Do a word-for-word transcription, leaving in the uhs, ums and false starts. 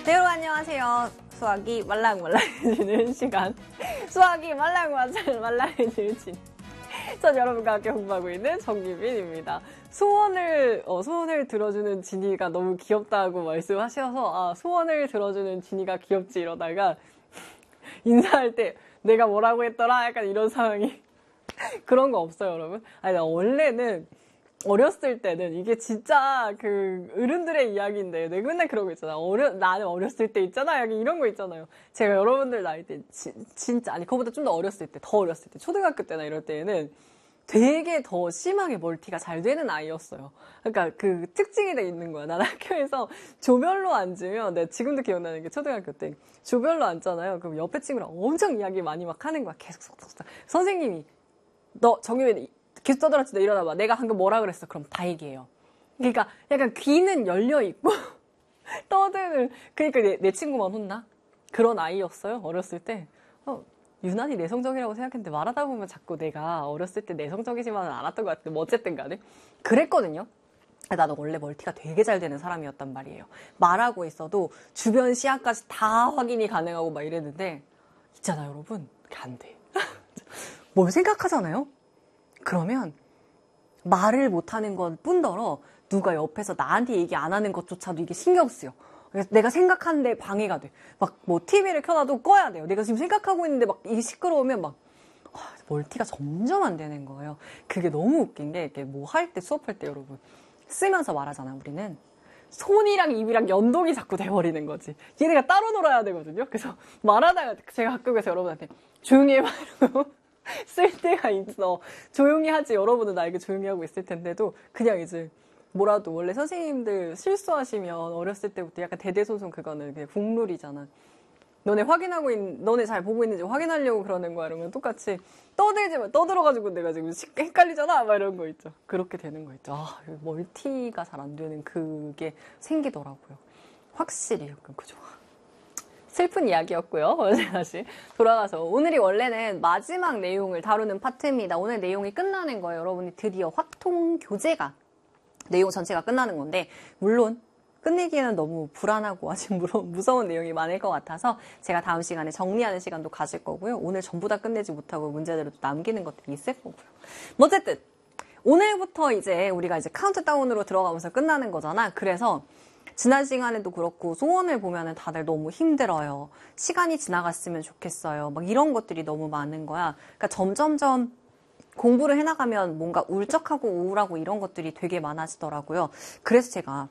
네, 여러분 안녕하세요. 수학이 말랑말랑해지는 시간. 수학이 말랑말랑해지는 전 여러분과 함께 공부하고 있는 정유빈입니다. 소원을 어, 소원을 들어주는 진이가 너무 귀엽다고 말씀하셔서 아, 소원을 들어주는 진이가 귀엽지 이러다가 인사할 때 내가 뭐라고 했더라 약간 이런 상황이 그런 거 없어요, 여러분? 아니, 나 원래는 어렸을 때는 이게 진짜 그 어른들의 이야기인데 내가 맨날 그런 거 있잖아. 어려, 나는 어렸을 때 있잖아. 약간 이런 거 있잖아요. 제가 여러분들 나이 때 지, 진짜 아니 그거보다 좀 더 어렸을 때, 더 어렸을 때, 초등학교 때나 이럴 때에는 되게 더 심하게 멀티가 잘 되는 아이였어요. 그러니까 그 특징이 돼 있는 거야. 난 학교에서 조별로 앉으면 내가 지금도 기억나는 게 초등학교 때 조별로 앉잖아요. 그럼 옆에 친구랑 엄청 이야기 많이 막 하는 거야. 계속 속속속. 선생님이 너 정유빈 계속 떠들었지. 너 일어나봐. 내가 방금 뭐라 그랬어? 그럼 다 얘기해요. 그러니까 약간 귀는 열려 있고 떠드는. 그러니까 내, 내 친구만 혼나? 그런 아이였어요. 어렸을 때. 어, 유난히 내성적이라고 생각했는데 말하다 보면 자꾸 내가 어렸을 때 내성적이지만은 않았던 것 같은데 뭐 어쨌든 간에 그랬거든요. 나는 원래 멀티가 되게 잘 되는 사람이었단 말이에요. 말하고 있어도 주변 시야까지 다 확인이 가능하고 막 이랬는데 있잖아요, 여러분. 그게 안 돼. 뭘 생각하잖아요? 그러면 말을 못하는 것 뿐더러 누가 옆에서 나한테 얘기 안 하는 것조차도 이게 신경 쓰여. 그래서 내가 생각하는데 방해가 돼. 막 뭐 티비를 켜놔도 꺼야 돼요. 내가 지금 생각하고 있는데 막 이게 시끄러우면 막 와, 멀티가 점점 안 되는 거예요. 그게 너무 웃긴 게 이렇게 뭐 할 때 수업할 때 여러분 쓰면서 말하잖아. 우리는 손이랑 입이랑 연동이 자꾸 돼버리는 거지. 얘네가 따로 놀아야 되거든요. 그래서 말하다가 제가 가끔 그래서 여러분한테 조용히 해봐 이러고 쓸 때가 있어. 조용히 하지. 여러분은 나에게 조용히 하고 있을 텐데도 그냥 이제 뭐라도 원래 선생님들 실수하시면 어렸을 때부터 약간 대대손손 그거는 그냥 국룰이잖아. 너네 확인하고 있, 너네 잘 보고 있는지 확인하려고 그러는 거야. 이러면 똑같이 떠들지 마. 떠들어가지고 내가 지금 헷갈리잖아. 막 이런 거 있죠. 그렇게 되는 거 있죠. 아, 멀티가 잘 안 되는 그게 생기더라고요. 확실히 약간 그죠. 슬픈 이야기였고요. 다시 돌아가서 오늘이 원래는 마지막 내용을 다루는 파트입니다. 오늘 내용이 끝나는 거예요. 여러분이 드디어 확통 교재가 내용 전체가 끝나는 건데 물론 끝내기에는 너무 불안하고 아직 무서운 내용이 많을 것 같아서 제가 다음 시간에 정리하는 시간도 가질 거고요. 오늘 전부 다 끝내지 못하고 문제대로 남기는 것들이 있을 거고요. 뭐 어쨌든 오늘부터 이제 우리가 이제 카운트다운으로 들어가면서 끝나는 거잖아. 그래서 지난 시간에도 그렇고 소원을 보면은 다들 너무 힘들어요. 시간이 지나갔으면 좋겠어요. 막 이런 것들이 너무 많은 거야. 그러니까 점점점 공부를 해나가면 뭔가 울적하고 우울하고 이런 것들이 되게 많아지더라고요. 그래서 제가